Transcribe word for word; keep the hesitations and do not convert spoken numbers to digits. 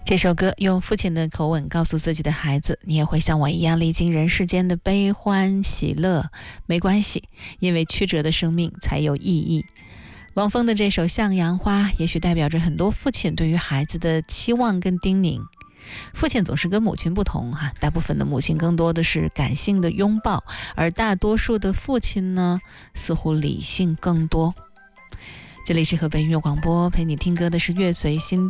这首歌用父亲的口吻告诉自己的孩子，你也会像我一样历经人世间的悲欢喜乐，没关系，因为曲折的生命才有意义。王峰的这首《向阳花》也许代表着很多父亲对于孩子的期望跟叮咛。父亲总是跟母亲不同哈，大部分的母亲更多的是感性的拥抱，而大多数的父亲呢，似乎理性更多。这里是河北音乐广播，陪你听歌的是乐随心